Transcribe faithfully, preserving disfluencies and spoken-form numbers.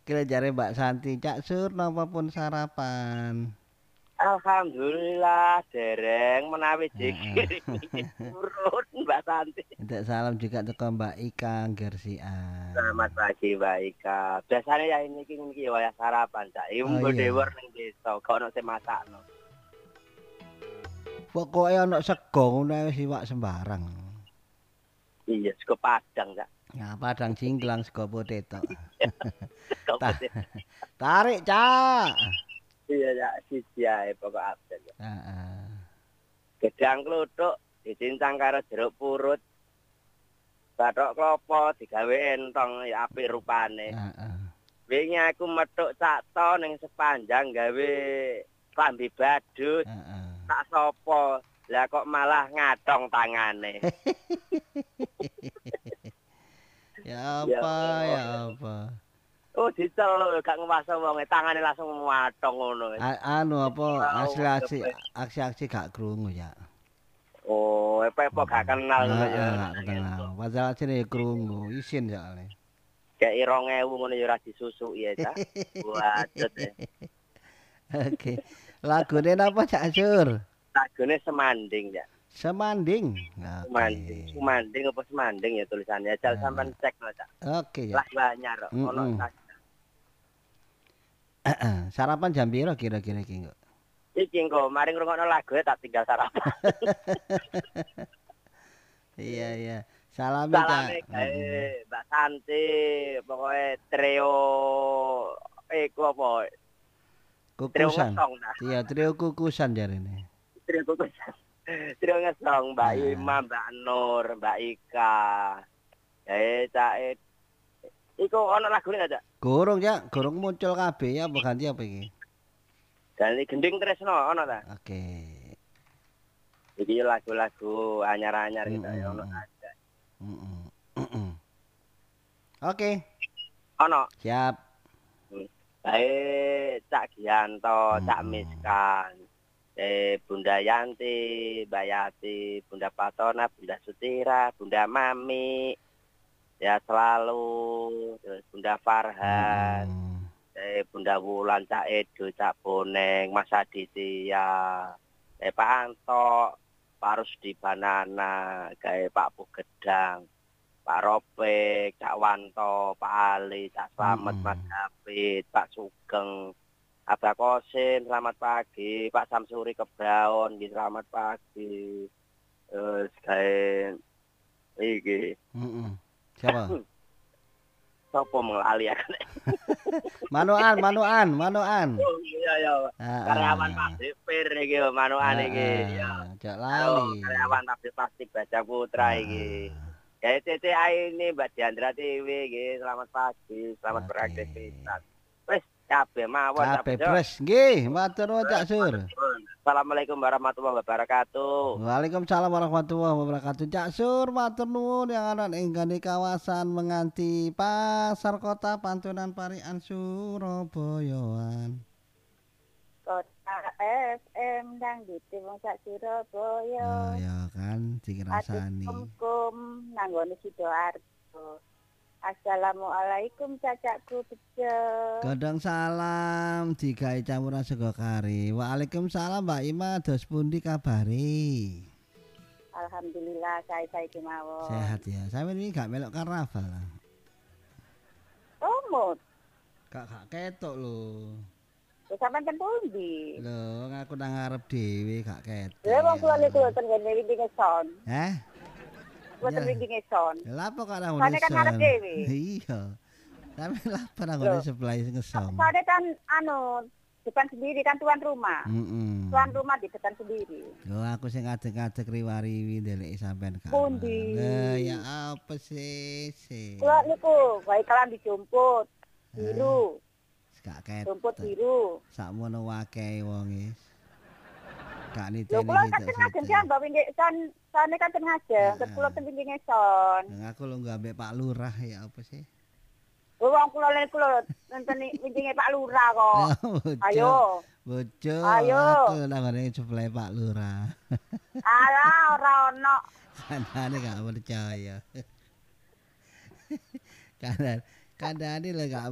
Kira jare Mbak Santi, Cak Sur napa pun sarapan? Alhamdulillah dereng menawi Heeh. dikirim iki turun Mbak Santi. Entuk salam juga teko Mbak Ika Gersian. Selamat pagi Mbak Ika. Biasanya ya ini iki iki wayah sarapan Cak. Oh Imbo dhewer iya. ning desa, gak ono sing masakno. Pokoke ana sego ngono wis iwak sembarang. Iya, sego Padang Cak. Ya padang jingklang sego poteto. Sego Ta putih. tarik, Cak. Iya Cak, siji ae pokok absen. Heeh. Gedang kluthuk dicincang karo jeruk purut. Bathok klopo digawe entong ya apik rupane. Heeh. Wingi aku metuk cakto ning sepanjang gawe klambi badut. Heeh. Tak sopo, lah kok malah ngadong tangane. Ya Ya apa, Allah. ya apa. Oh diceluk gak ngewasa wonge tangane langsung matong ngono. A anu apa hasil Wow, aksi aksi-aksi gak krungu ya. oh, apa-apa gak Heeh. kenal ngono ya. Heeh, gak kenal. Padahal asline ya krungu, isin soalnya. Kayak rong ewu ngono ya ora disusuki ya, Cak. Waduh. Oke. Lagune napa Cak Sur? Lagune semanding ya. Semanding. Semanding, Oke. semanding apa semanding ya tulisannya. Jal Nah, sampean cek lho, Cak. oke ya. Lah banyak kok ono Mm-mm. Sarapan jam piro kira-kira iki kok? iki engko mari ngrungokno lagu tak tinggal sarapan. Iya iya. Salami Cak. Salame gawe Mm-mm. Mbak Santi, pokoke trio iku apa? Trio Kukusan. ngesong ta. Iya, trio kukusan jarene. Trio kukusan. Trio ngesong Mbak Heeh. Ima, Mbak Nur, Mbak Ika. Eh, cak iku ono lagune gak, Cak? Gorong Cak, gorong muncul kabeh ya apa ganti apa iki? Ganti Gending Tresno ono ta? Oke. Iki lagu-lagu anyar-anyar gitu ya ono Mm-mm. ada. Mm-mm. Mm-mm. Oke, Ono. siap. Baik, Cak Gianto, Cak Mm-mm. Miskan, eh, Bunda Yanti, Mbak Yati, Bunda Patona, Bunda Sutira, Bunda Mami, ya selalu, terus Bunda Farhan, Mm-mm. eh, Bunda Wulan, Cak Edo, Cak Boneng, Mas Aditya, eh, Pak Anto, Pak Rusdi Banana, kayak Pak Pugedang, Pak Robek, Cak Wanto, Pak Ali, Cak Slamet, Mas Mm-mm. David, Pak Sugeng, Abah Kosin, selamat pagi, Pak Samsuri Kebraon, nggih, selamat pagi. Terus kayak iki, Mm-mm. Siapa? sapa menglali aku. Manuan, Manuan, Manuan. Oh iya ya. Karyawan Heeh. pabrik pir iki lho, manukan iki. Ya. Heeh. Jak Halo, lali. karyawan pabrik plastik Baja Putra iki. Heeh. Ya C C A ini Mbak Diandra T V iki, selamat pagi, selamat Oke. beraktivitas. Wis kabeh mawon Cak Kabeh Bejo. pres nggih, matur nuwun Cak Sur. Assalamualaikum warahmatullahi wabarakatuh. Waalaikumsalam warahmatullahi wabarakatuh. Cak Sur, matur nuwun yang ana ing gane kawasan menganti Pasar Kota Pantunan Parian Surabayaan. Kota F M Dangdut wong sak Oh Surabaya. ya kan Atus dikrasani. kumkum nanggone Sidoarjo. Assalamualaikum cacakku bejo. Godhong salam digawe campuran sego kari. Waalaikumsalam Mbak Ima, dos pundi kabare? Alhamdulillah saya-saya kemawon. Sehat ya. Sampeyan iki gak melok karnaval. Omot, Gak gak ketok lho. wis sampean ten pundi? Lho, ngaku nang ngarep dhewe gak ketok. Lha wong kula niku ten ngene windinge son. Heh? Kula ten Ya. windinge son. Lha apa kok nang Sane kan ngarep dhewe. Iya. Tapi lha apa nang Lho. sebelah ngesong. Sane kan anu depan sendiri kan tuan rumah. Heeh. Tuan rumah di depan sendiri. Lho aku sing ngadeg-ngadeg riwariwi ndeleki sampean gak. Pundi? Lah ya apa sih sih. Kula niku bae kalan dijumput biru. Gak ketok. Rumput biru. Sakmono wakehe wonge. Gak Lho niteni kula kan sitok ngajeng sitok. mbak wingi son sone kan ten ngajeng, terus kula ten wingi son. Aku lu nggak ambek Pak Lurah ya apa sih? Lho wong kula lek kula nonton wingi Pak Lurah kok. Ayo. Bojo. Ayo. Aku nang ngene sebelah Pak Lurah. Alah ora ono. Kandane gak percaya. Kandane kandane lho gak